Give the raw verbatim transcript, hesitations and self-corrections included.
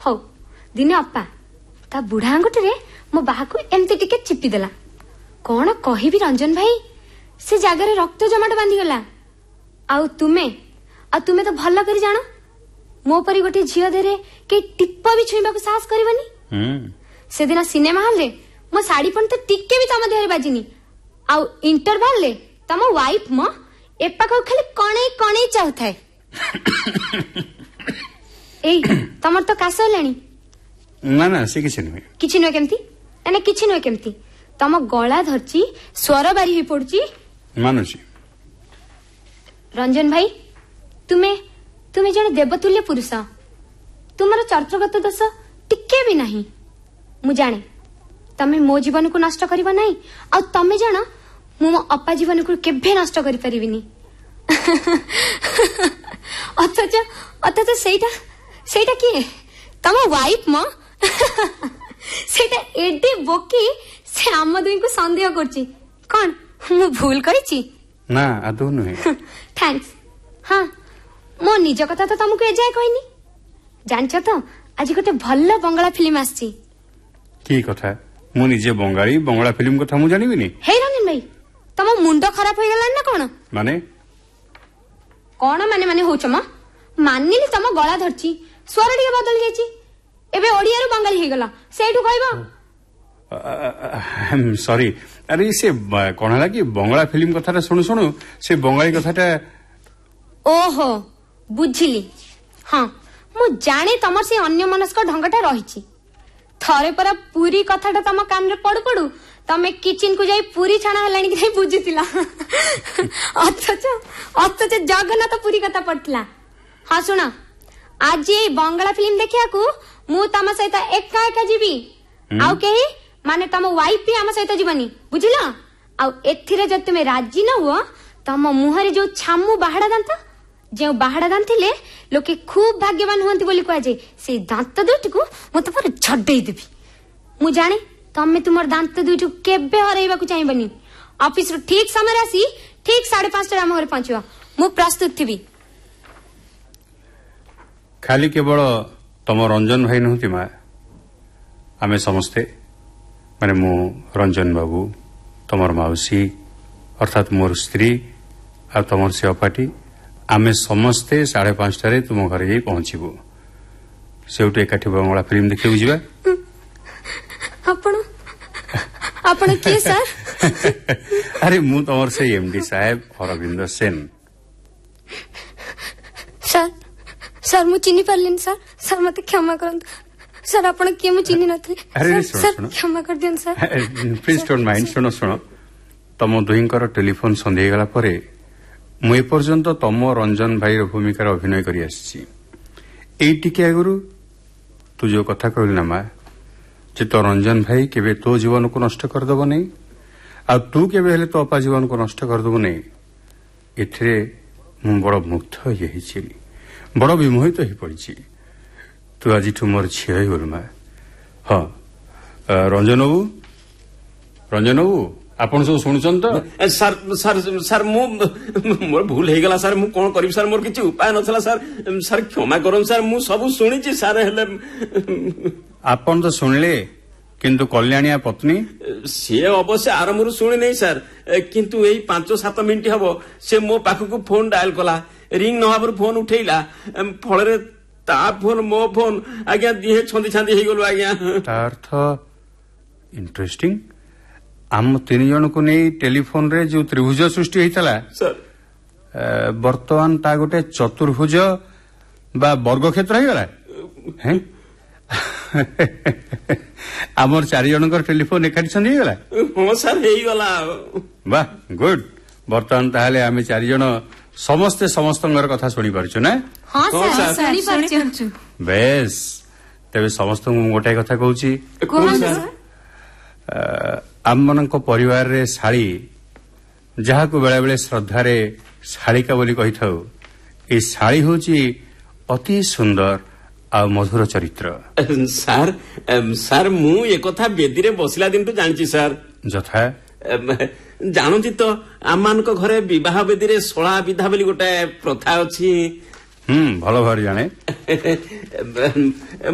हौ दिने अपा ता बुढ़ा आंगुठे मो बाहा को एमती टिके चिपिदेला कौन कहबी रंजन भाई से जगार रक्त जमाट बांधीगला आउ तुमे आ तुमे तो भल कर जान मो परी गोटे झील देरे के टिप भी छुईबा को साहस करबनी से दिन सिनेमा हॉल रे मो साड़ी पन तो टिके भी तम देहरे बाजिनी आउ इंटरवल ले तम वाइफ म एपा को खाली कणे कणे चाहथाय एई तमर तो कास हलानी ना ना से किछ नै किछ नै केमती एने किछ नै केमती तम गला धरची स्वर बारी ही पड़ची मानुची रंजन भाई तुमे तुमे जने देवतुल्य पुरुष तुमर चरित्रगत दोष टिके भी नहीं मु जाने तमे मो जीवन को नष्ट करबा नहीं आ तमे जाना मु मो अपा जीवन को केभे नष्ट करि परिबिनी अथच अथच सेटा सेटा की तम वाइफ म सेटा एडी बोकी से आम दुई को संदेह करची कोन मु भूल करिची ना आदौ नुहे थैंक्स हाँ मो निज कथा तो तुमको एजाए कहनी जानछ तो आज गोटे भल बंगला फिल्म आसी की कथा मु निजे बंगाली बंगला फिल्म कथा मु जानिबिनी हे रंजन भाई तम मुंड खराब हो गला ना कोन माने कोन माने माने होछ म मानिली तम गला धरची स्वर टिके बदल जायची एबे ओडिया रो बंगाली हे गला सेठु कहबो आई एम सॉरी अरे से कोन हला कि बंगला फिल्म कथाटा सुनु सुनु से बंगाली कथाटा ओहो बुझिली हाँ मु जाने तमर से अन्य मनस्क ढंगटा रहिची थरे पर पूरी कथाटा तम कान रे पडु पडु तमे किचन को जाई पूरी छाना हलानी कि बुझितिला अथच अथच जगन्नाथ पूरी कथा पडतला हाँ सुना आज ये बंगला फिल्म देखिया को मु तम सहित एका एका जीवी आउ केही माने तम वाइफ भी आम सहित जीवनी बुझिला आउ एथिरे जब तुमे राजी न हुआ तम मुहरे जो छामु बाहाड़ा दांत जो बाहाड़ा दांत थिले लोके खूब भाग्यवान हुअंती बोली कह जाए से दांत दुईटी को मु तमर झड्डई देबी मु जाने तमे तुमर दांत दुईटी केबे हरैबा को चाहिबनी ऑफिस रो ठीक समय आसी ठीक साढ़े पांच टा हम घर पहुंचवा मु प्रस्तुत थिबी खाली केवल तम रंजन भाई नहुति मा आमे समस्ते माने मु रंजन बाबू तमर माउसी अर्थात मोर स्त्री आ तमर से अपाटी आमे समस्ते साढ़े पांच टारे तुम घर जाई पहुंचबू सेउटे एकाठी बंगला फिल्म देखिबू जिबा आपण आपण के सर अरे मु तमर से एमडी साहेब अरविंद सेन सर सर मु चिनी परलिन सर सर मते क्षमा करन सर आपण के मु चिनी नथि अरे सर क्षमा कर दियन सर प्लीज डोंट माइंड सुनो सुनो तम दुहींकर टेलीफोन संधे गला परे मु एपर्यंत तम रंजन भाई भूमिकार अभिनय करी आसी एई टिके आगुरु तू जो कथा कहली ना मा जे तो रंजन भाई केबे तो जीवन को नष्ट कर दबो नहीं आ तू केबे हेले तो अपा जीवन को नष्ट कर दबो नहीं एथरे मु बड़ मुग्ध होई हिचिली बड़ विमोहित होई पड़िछि तू आज ठु मोर छिय होई गलु मा हां रंजन बाबू रंजन बाबू आपण सब सुनछन तो सर सर सर मु मोर भूल हे गला सर मु कोन करिब सर मोर किछ उपाय नथला सर सर क्षमा करन सर मु सब सुनिछि सर हेले आपण तो सुनले किंतु कल्याणिया पत्नी से अवश्य आरंभରୁ सुनि नै सर किंतु एई पांच सात मिनिट हबो से मो पाखकु फोन डायल कला रिंग नहाबर फोन उठैला फळरे ता फोन मो फोन आज्ञा दिहे छंदी छंदी हे गलो आज्ञा अर्थ इंटरेस्टिंग आम तीन जन को नहीं टेलीफोन रे जो त्रिभुज सृष्टि होइतला सर वर्तमान ता गोटे चतुर्भुज बा वर्ग क्षेत्र हो गला हैं आमर चारि जनकर टेलीफोन एकाठी छंदी हो गला हां सर हेई गला वाह गुड वर्तमान ताहाले आमे चारि जन समस्ते समस्तंगर कथा सुनी पारछु ना हां सर सुनी पारछु बेस तबे समस्त मु गोटाय कथा कहूची कोन सर आम मन परिवार रे शाली जहा को बेले बेले श्रद्धा रे शालिका बोली कहि थाउ ए शाली होची अति सुंदर आ मधुर चरित्र सर सर मु ए कथा बेदी रे बसिला दिन तो जानची सर जथा जानती तो आमान को घरे विवाह बेदी रे सोळा विधा बोली गोटे प्रथा अछि हम्म भलो भार जाने